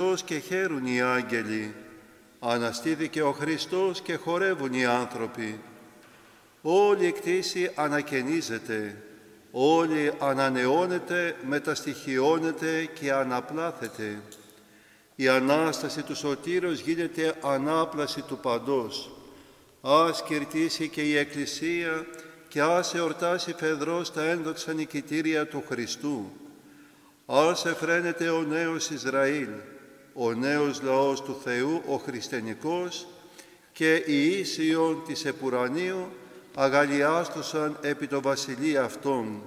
Χριστός και χαίρουν οι άγγελοι. Αναστήθηκε ο Χριστός και χορεύουν οι άνθρωποι. Όλη η κτήση ανακαινίζεται, όλη ανανεώνεται, μεταστοιχειώνεται και αναπλάθεται. Η Ανάσταση του Σωτήρος γίνεται ανάπλαση του παντός. Ας κηρτήσει και η Εκκλησία και ας εορτάσει φεδρός τα ένδοξα νικητήρια του Χριστού. Ας εφραίνεται ο νέος Ισραήλ, ο νέος λαός του Θεού, ο χριστιανικός, και οι ίσιον της επουρανίου αγαλιάστουσαν επί το βασιλεί αυτόν.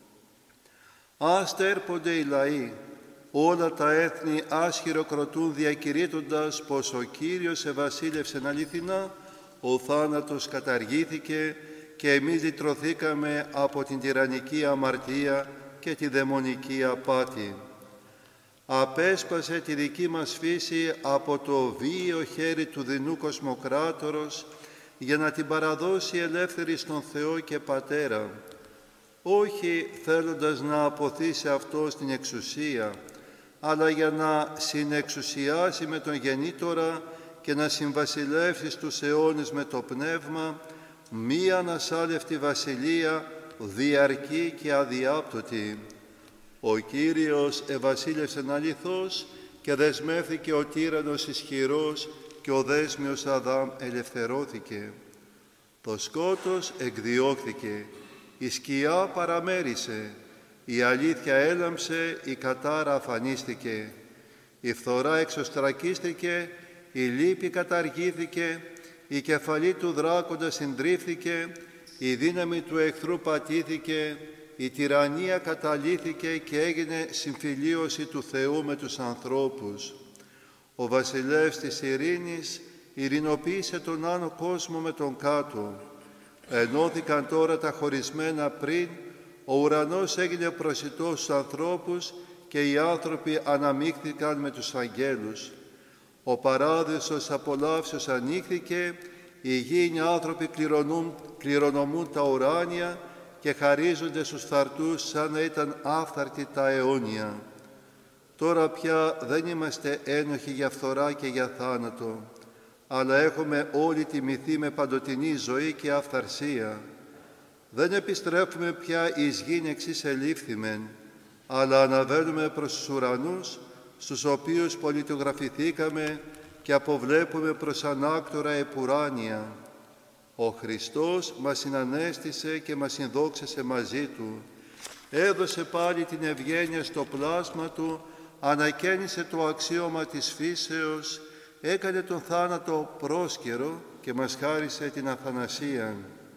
Ας τέρπονται οι λαοί, όλα τα έθνη ας χειροκροτούν διακηρύττοντας πως ο Κύριος ευασίλευσεν αληθινά, ο θάνατος καταργήθηκε και εμείς λυτρωθήκαμε από την τυραννική αμαρτία και τη δαιμονική απάτη. Απέσπασε τη δική μας φύση από το βίαιο χέρι του δεινού κοσμοκράτορος για να την παραδώσει ελεύθερη στον Θεό και Πατέρα, όχι θέλοντας να αποθήσει αυτό στην εξουσία, αλλά για να συνεξουσιάσει με τον Γεννήτορα και να συμβασιλεύσει στους αιώνες με το Πνεύμα μία ανασάλευτη βασιλεία, διαρκή και αδιάπτωτη. Ο Κύριος ευασίλευσεν αληθώς και δεσμεύθηκε ο τύραννος ισχυρός και ο δέσμιος Αδάμ ελευθερώθηκε. Το σκότος εκδιώχθηκε, η σκιά παραμέρισε, η αλήθεια έλαμψε, η κατάρα αφανίστηκε, η φθορά εξωστρακίστηκε, η λύπη καταργήθηκε, η κεφαλή του δράκοντα συντρίφθηκε, η δύναμη του εχθρού πατήθηκε, η τυραννία καταλύθηκε και έγινε συμφιλίωση του Θεού με τους ανθρώπους. Ο βασιλεύς της ειρήνης ειρηνοποίησε τον άνω κόσμο με τον κάτω. Ενώθηκαν τώρα τα χωρισμένα πριν, ο ουρανός έγινε προσιτός στους ανθρώπους και οι άνθρωποι αναμίχθηκαν με τους αγγέλους. Ο παράδεισος απολαύσεως ανοίχθηκε, οι γήινοι άνθρωποι κληρονομούν τα ουράνια και χαρίζονται στους φθαρτούς σαν να ήταν άφθαρτοι τα αιώνια. Τώρα πια δεν είμαστε ένοχοι για φθορά και για θάνατο, αλλά έχουμε όλοι τιμηθεί με παντοτινή ζωή και αυθαρσία. Δεν επιστρέφουμε πια εις γην εξής ελήφθημεν, αλλά αναβαίνουμε προς τους ουρανούς, στους οποίους πολιτογραφηθήκαμε και αποβλέπουμε προς ανάκτορα επουράνια. Ο Χριστός μας συνανέστησε και μας συνδόξασε μαζί Του. Έδωσε πάλι την ευγένεια στο πλάσμα Του, ανακαίνισε το αξίωμα της φύσεως, έκανε τον θάνατο πρόσκαιρο και μας χάρισε την αθανασία.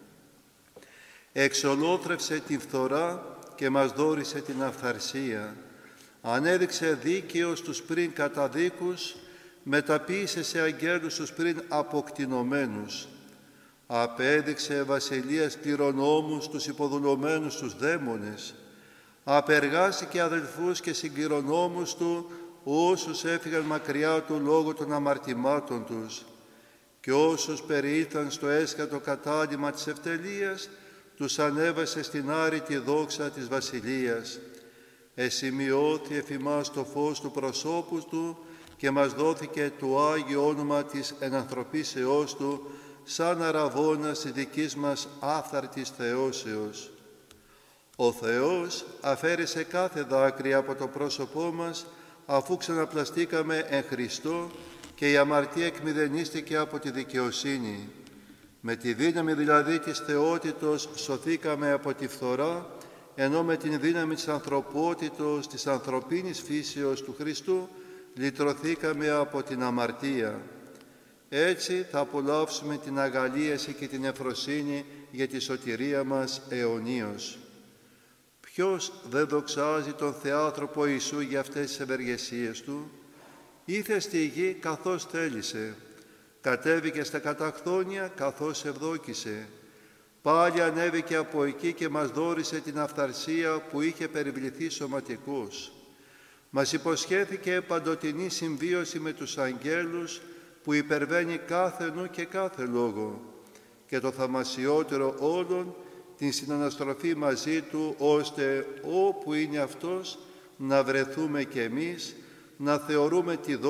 Εξολόθρευσε την φθορά και μας δώρισε την αυθαρσία. Ανέδειξε δίκαιος τους πριν καταδίκους, μεταποίησε σε αγγέλους τους πριν αποκτηνωμένους. Απέδειξε βασιλείας κληρονόμους τους υποδουλωμένους τους δαίμονες. Απεργάστηκε αδελφούς και συγκληρονόμους του, όσους έφυγαν μακριά του λόγω των αμαρτημάτων τους. Και όσους περιήλθαν στο έσχατο κατάλημα της ευτελείας, τους ανέβασε στην άρρητη δόξα της βασιλείας. Εσημειώθη εφ' ημάς το φως του προσώπου Του και μας δόθηκε το Άγιο όνομα της ενανθρωπίσεώς Του, σαν αραβώνας της δικής μας άφθαρτης θεώσεως. Ο Θεός αφαίρεσε κάθε δάκρυ από το πρόσωπό μας, αφού ξαναπλαστήκαμε εν Χριστώ και η αμαρτία εκμηδενίστηκε από τη δικαιοσύνη. Με τη δύναμη δηλαδή της θεότητος σωθήκαμε από τη φθορά, ενώ με την δύναμη της ανθρωπότητος, της ανθρωπίνης φύσεως του Χριστού, λυτρωθήκαμε από την αμαρτία. Έτσι θα απολαύσουμε την αγαλίαση και την ευφροσύνη για τη σωτηρία μας αιωνίως. Ποιος δεν δοξάζει τον Θεάνθρωπο Ιησού για αυτές τις ευεργεσίες Του? Ήθε στη γη καθώς θέλησε, κατέβηκε στα καταχθόνια καθώς ευδόκησε. Πάλι ανέβηκε από εκεί και μας δώρισε την αυθαρσία που είχε περιβληθεί σωματικούς. Μας υποσχέθηκε παντοτινή συμβίωση με τους αγγέλους που υπερβαίνει κάθε νου και κάθε λόγο, και το θαυμασιότερο όλων, την συναναστροφή μαζί Του, ώστε όπου είναι Αυτός να βρεθούμε κι εμείς, να θεωρούμε τη δόξα